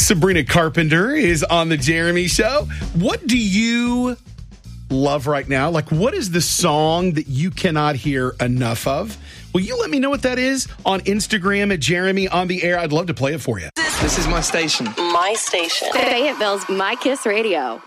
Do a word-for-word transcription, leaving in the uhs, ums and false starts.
Sabrina Carpenter is on the Jeremy Show. What do you love right now? Like, what is the song that you cannot hear enough of? Will you let me know what that is on Instagram at Jeremy on the Air? I'd love to play it for you. This is my station. My station. Fayetteville's My Kiss Radio.